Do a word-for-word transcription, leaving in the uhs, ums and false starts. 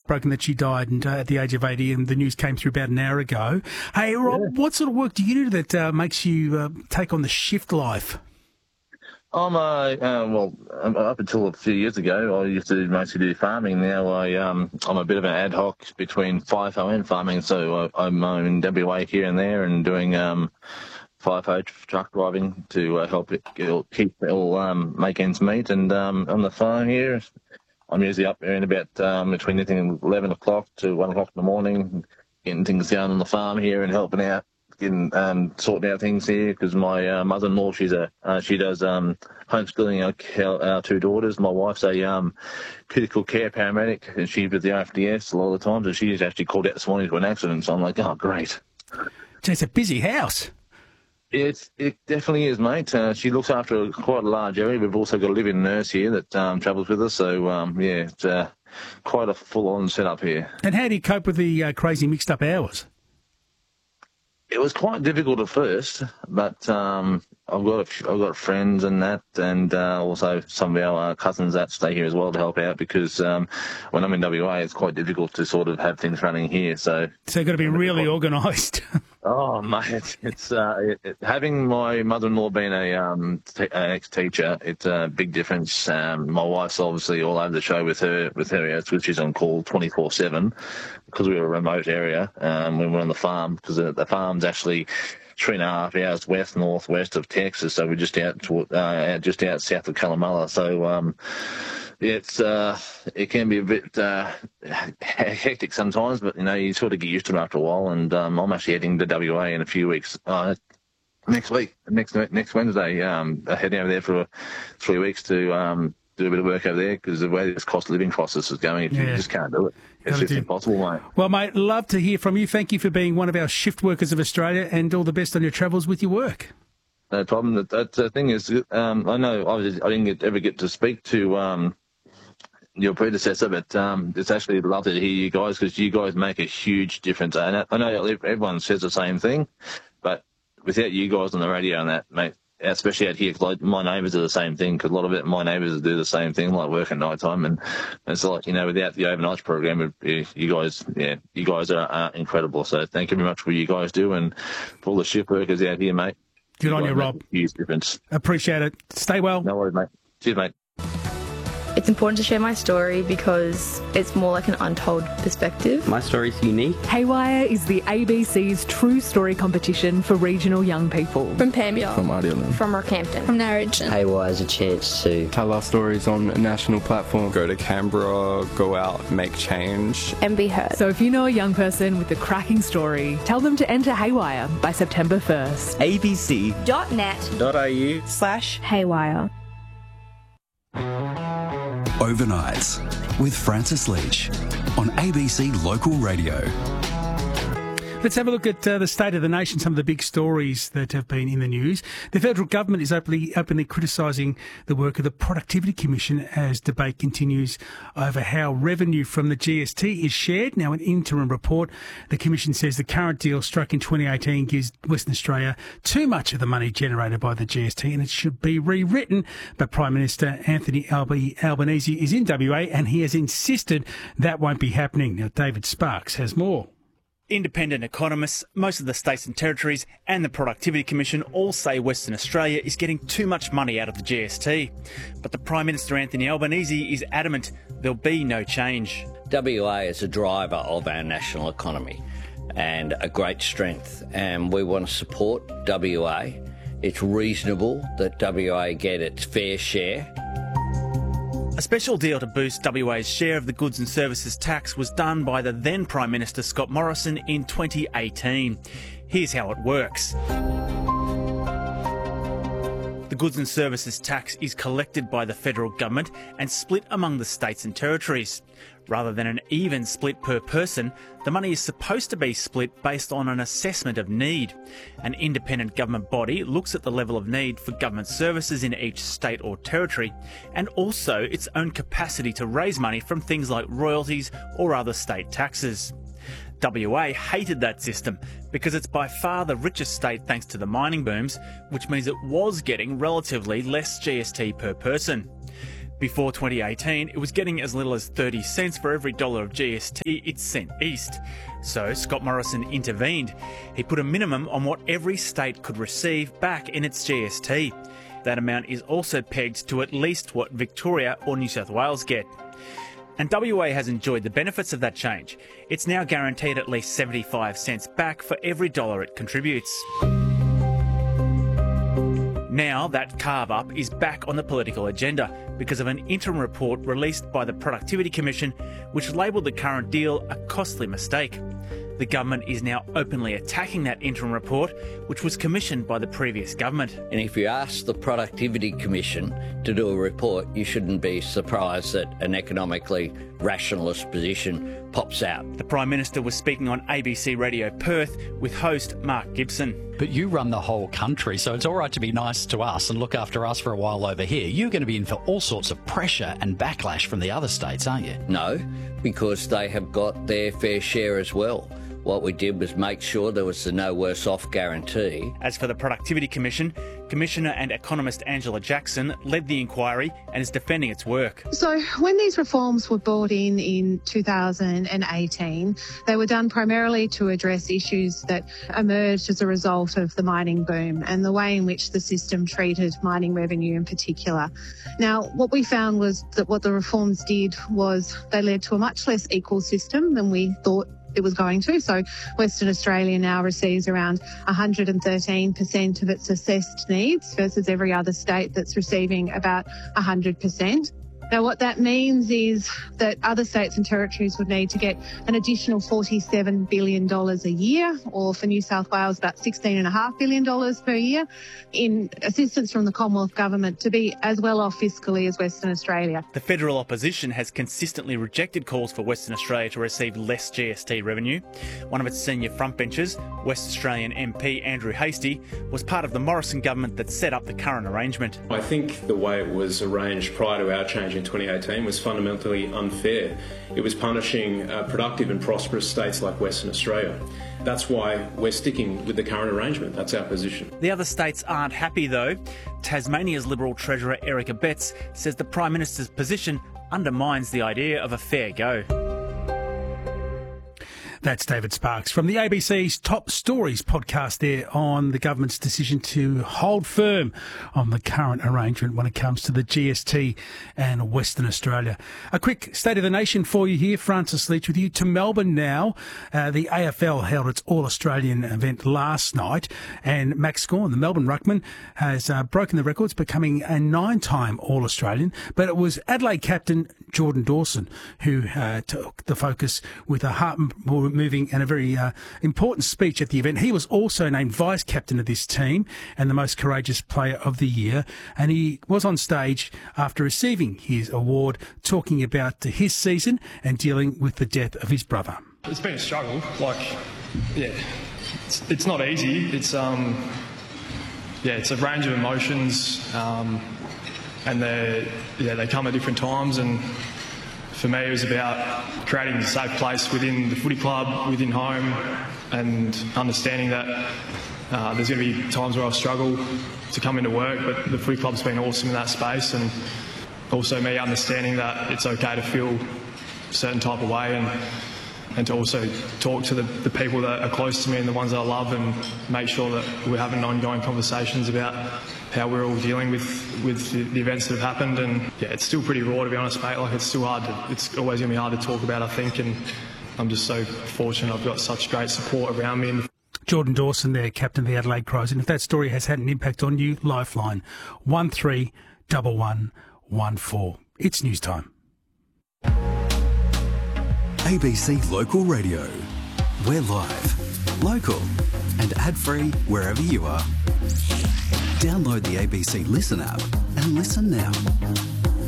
heartbroken that she died and, uh, at the age of eighty, and the news came through about an hour ago. Hey, Rob, yeah. what sort of work do you do that uh, makes you uh, take on the shift life? I'm a, uh, well, up until a few years ago, I used to mostly do farming. Now I, um, I'm a bit of an ad hoc between FIFO and farming, so I, I'm in W A here and there and doing um, FIFO truck driving to uh, help it keep it all um, make ends meet. And um, on the farm here, I'm usually up there in about um, between eleven o'clock to one o'clock in the morning, getting things down on the farm here and helping out. Getting um, sorting out things here because my uh, mother-in-law, she's a uh, she does um, homeschooling our, our two daughters. My wife's a um, critical care paramedic, and she's with the R F D S a lot of the times. And she's actually called out this morning to an accident. So I'm like, oh, great. It's a busy house. It's, it definitely is, mate. Uh, she looks after a, quite a large area. We've also got a living nurse here that um, travels with us. So um, yeah, it's uh, quite a full-on setup here. And how do you cope with the uh, crazy mixed-up hours? It was quite difficult at first, but um, I've got a, I've got friends and that, and uh, also some of our uh, cousins that stay here as well to help out because um, when I'm in W A, it's quite difficult to sort of have things running here. So, so you've got to be really organised. Oh, mate, it's uh, it, it, having my mother-in-law being a um, t- an ex-teacher, it's a big difference. Um, my wife's obviously all over the show with her, with her, which is on call twenty-four seven because we're a remote area um, when we're on the farm because the, the farm's actually three and a half hours west, northwest of Texas, so we're just out, to, uh, just out south of Callumalla. So, um, It's uh, it can be a bit uh, hectic sometimes, but you know you sort of get used to it after a while. And um, I'm actually heading to W A in a few weeks. Uh, next week, next next Wednesday, um, heading over there for three weeks to um, do a bit of work over there because the way this cost of living crisis is going, yeah. you just can't do it. It's just impossible, mate. Well, mate, love to hear from you. Thank you for being one of our shift workers of Australia, and all the best on your travels with your work. No problem. The, the, the thing is, um, I know I, was, I didn't get, ever get to speak to. Um, your predecessor, but um, it's actually lovely to hear you guys because you guys make a huge difference. And I know everyone says the same thing, but without you guys on the radio and that, mate, especially out here, like my neighbours do the same thing because a lot of it, my neighbours do the same thing, like work at night time. And it's like, you know, without the overnight program, you guys, yeah, you guys are, are incredible. So thank you very much for what you guys do and for all the shift workers out here, mate. Good you on you, Rob. Huge difference. Appreciate it. Stay well. No worries, mate. Cheers, mate. It's important to share my story because it's more like an untold perspective. My story's unique. Haywire is the A B C's true story competition for regional young people. From Pambia. From Ardelan. From Rockhampton. From Narrogin. Haywire is a chance to tell our stories on a national platform. Go to Canberra, go out, make change. And be heard. So if you know a young person with a cracking story, tell them to enter Haywire by September first. abc dot net dot a u slash Haywire. Overnights with Francis Leach on A B C Local Radio. Let's have a look at uh, the state of the nation, some of the big stories that have been in the news. The federal government is openly, openly criticising the work of the Productivity Commission as debate continues over how revenue from the G S T is shared. Now, an interim report, the Commission says the current deal struck in twenty eighteen gives Western Australia too much of the money generated by the G S T and it should be rewritten. But Prime Minister Anthony Albanese is in W A and he has insisted that won't be happening. Now, David Sparks has more. Independent economists, most of the states and territories and the Productivity Commission all say Western Australia is getting too much money out of the G S T. But the Prime Minister Anthony Albanese is adamant there'll be no change. W A is a driver of our national economy and a great strength, and we want to support W A. It's reasonable that W A get its fair share. A special deal to boost W A's share of the goods and services tax was done by the then Prime Minister Scott Morrison in twenty eighteen. Here's how it works. The goods and services tax is collected by the federal government and split among the states and territories. Rather than an even split per person, the money is supposed to be split based on an assessment of need. An independent government body looks at the level of need for government services in each state or territory and also its own capacity to raise money from things like royalties or other state taxes. W A hated that system because it's by far the richest state thanks to the mining booms, which means it was getting relatively less G S T per person. Before twenty eighteen, it was getting as little as thirty cents for every dollar of G S T it sent east. So Scott Morrison intervened. He put a minimum on what every state could receive back in its G S T. That amount is also pegged to at least what Victoria or New South Wales get. And W A has enjoyed the benefits of that change. It's now guaranteed at least seventy-five cents back for every dollar it contributes. Now that carve-up is back on the political agenda because of an interim report released by the Productivity Commission, which labelled the current deal a costly mistake. The government is now openly attacking that interim report, which was commissioned by the previous government. And if you ask the Productivity Commission to do a report, you shouldn't be surprised that an economically rationalist position pops out. The Prime Minister was speaking on A B C Radio Perth with host Mark Gibson. But you run the whole country, so it's all right to be nice to us and look after us for a while over here. You're going to be in for all sorts of pressure and backlash from the other states, aren't you? No, because they have got their fair share as well. What we did was make sure there was the no worse off guarantee. As for the Productivity Commission, Commissioner and economist Angela Jackson led the inquiry and is defending its work. So when these reforms were brought in in two thousand eighteen, they were done primarily to address issues that emerged as a result of the mining boom and the way in which the system treated mining revenue in particular. Now, what we found was that what the reforms did was they led to a much less equal system than we thought it was going to. So Western Australia now receives around one hundred thirteen percent of its assessed needs versus every other state that's receiving about one hundred percent. Now, what that means is that other states and territories would need to get an additional forty-seven billion dollars a year, or for New South Wales, about sixteen point five billion dollars per year, in assistance from the Commonwealth Government to be as well off fiscally as Western Australia. The federal opposition has consistently rejected calls for Western Australia to receive less G S T revenue. One of its senior frontbenchers, West Australian M P Andrew Hastie, was part of the Morrison government that set up the current arrangement. I think the way it was arranged prior to our change in twenty eighteen was fundamentally unfair. It was punishing uh, productive and prosperous states like Western Australia. That's why we're sticking with the current arrangement. That's our position. The other states aren't happy though. Tasmania's Liberal Treasurer Erica Betts says the Prime Minister's position undermines the idea of a fair go. That's David Sparks from the A B C's Top Stories podcast there on the government's decision to hold firm on the current arrangement when it comes to the G S T and Western Australia. A quick State of the Nation for you here. Francis Leach with you. To Melbourne now. Uh, the A F L held its All-Australian event last night, and Max Gawn, the Melbourne ruckman, has uh, broken the records, becoming a nine-time All-Australian. But it was Adelaide captain Jordan Dawson who uh, took the focus with a heart moving and a very uh, important speech at the event. He was also named vice captain of this team and the most courageous player of the year. And he was on stage after receiving his award, talking about his season and dealing with the death of his brother. It's been a struggle. Like, yeah, it's, it's not easy. It's um, yeah, it's a range of emotions, um, and they yeah they come at different times. And for me, it was about creating a safe place within the footy club, within home, and understanding that uh, there's going to be times where I'll struggle to come into work, but the footy club's been awesome in that space, and also me understanding that it's okay to feel a certain type of way, and and to also talk to the, the people that are close to me and the ones that I love, and make sure that we're having ongoing conversations about how we're all dealing with, with the, the events that have happened. And yeah, it's still pretty raw, to be honest, mate. Like, it's still hard to, it's always going to be hard to talk about, I think, and I'm just so fortunate I've got such great support around me. Jordan Dawson there, captain of the Adelaide Crows. And if that story has had an impact on you, Lifeline, one three one one one four. It's news time. A B C Local Radio. We're live, local and ad-free wherever you are. Download the A B C Listen app and listen now.